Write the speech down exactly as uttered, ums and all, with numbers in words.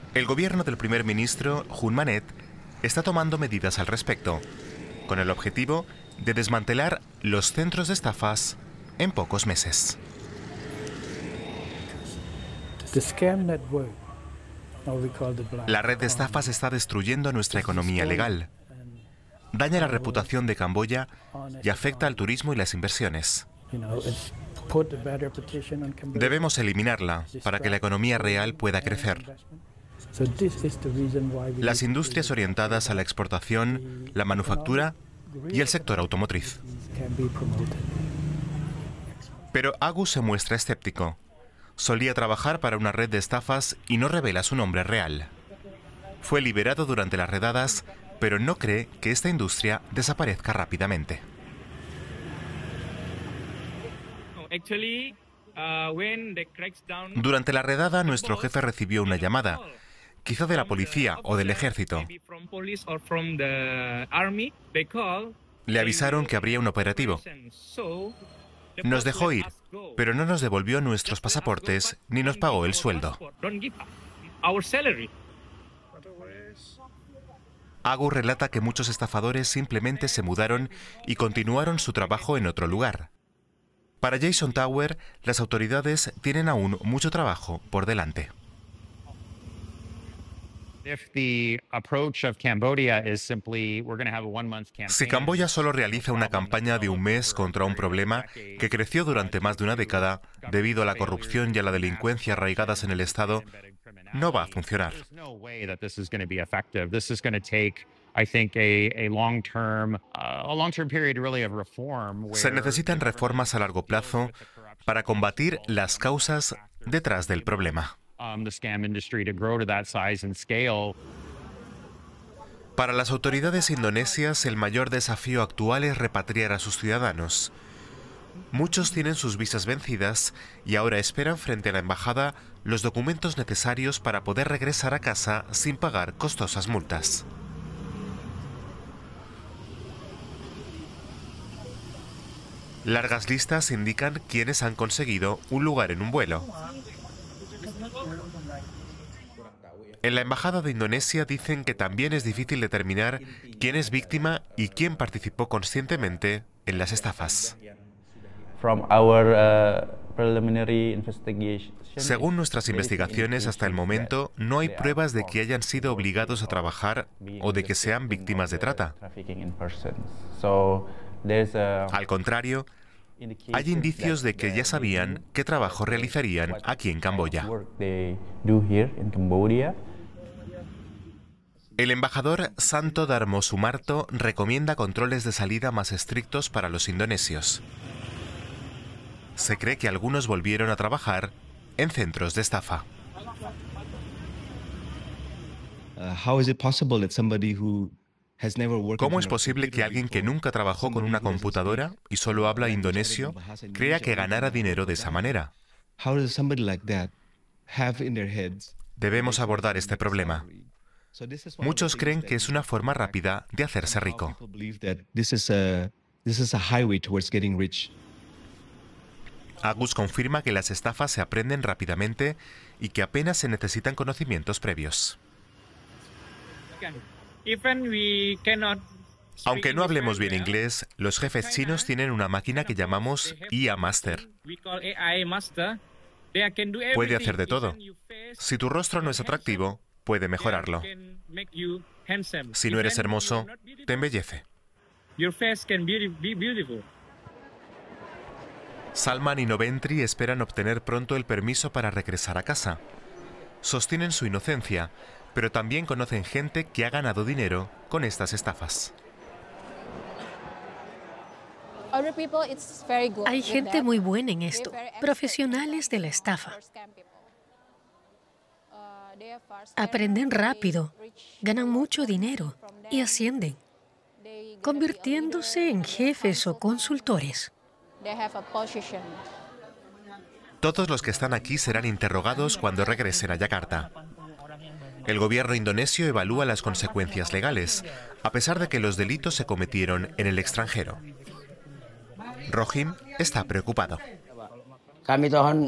El gobierno del primer ministro, Hun Manet, está tomando medidas al respecto, con el objetivo de desmantelar los centros de estafas en pocos meses. La red de estafas está destruyendo nuestra economía legal, daña la reputación de Camboya y afecta al turismo y las inversiones. Debemos eliminarla para que la economía real pueda crecer. Las industrias orientadas a la exportación, la manufactura y el sector automotriz. Pero Agus se muestra escéptico. Solía trabajar para una red de estafas y no revela su nombre real. Fue liberado durante las redadas, pero no cree que esta industria desaparezca rápidamente. Durante la redada, nuestro jefe recibió una llamada, quizá de la policía o del ejército. Le avisaron que habría un operativo. Nos dejó ir, pero no nos devolvió nuestros pasaportes ni nos pagó el sueldo. Agus relata que muchos estafadores simplemente se mudaron y continuaron su trabajo en otro lugar. Para Jason Tower, las autoridades tienen aún mucho trabajo por delante. Si Camboya solo realiza una campaña de un mes contra un problema que creció durante más de una década debido a la corrupción y a la delincuencia arraigadas en el Estado, no va a funcionar. Se necesitan reformas a largo plazo para combatir las causas detrás del problema. Para las autoridades indonesias, el mayor desafío actual es repatriar a sus ciudadanos. Muchos tienen sus visas vencidas y ahora esperan frente a la embajada los documentos necesarios para poder regresar a casa sin pagar costosas multas. Largas listas indican quiénes han conseguido un lugar en un vuelo. En la embajada de Indonesia dicen que también es difícil determinar quién es víctima y quién participó conscientemente en las estafas. Según nuestras investigaciones, hasta el momento no hay pruebas de que hayan sido obligados a trabajar o de que sean víctimas de trata. Al contrario, hay indicios de que ya sabían qué trabajo realizarían aquí en Camboya. El embajador Santo Darmo Sumarto recomienda controles de salida más estrictos para los indonesios. Se cree que algunos volvieron a trabajar en centros de estafa. ¿Cómo es posible que alguien que nunca trabajó con una computadora y solo habla indonesio crea que ganara dinero de esa manera? Debemos abordar este problema. Muchos creen que es una forma rápida de hacerse rico. Agus confirma que las estafas se aprenden rápidamente y que apenas se necesitan conocimientos previos. Aunque no hablemos bien inglés, los jefes chinos tienen una máquina que llamamos I A Master. Puede hacer de todo. Si tu rostro no es atractivo, puede mejorarlo. Si no eres hermoso, te embellece. Salman y Noventri esperan obtener pronto el permiso para regresar a casa. Sostienen su inocencia, pero también conocen gente que ha ganado dinero con estas estafas. Hay gente muy buena en esto, profesionales de la estafa. Aprenden rápido, ganan mucho dinero y ascienden, convirtiéndose en jefes o consultores. Todos los que están aquí serán interrogados cuando regresen a Yakarta. El gobierno indonesio evalúa las consecuencias legales, a pesar de que los delitos se cometieron en el extranjero. Rohim está preocupado.